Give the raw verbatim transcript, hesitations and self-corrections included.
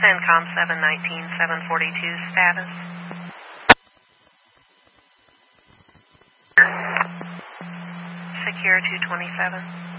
CENTCOM seven nineteen, seven forty-two status. Secure two twenty-seven.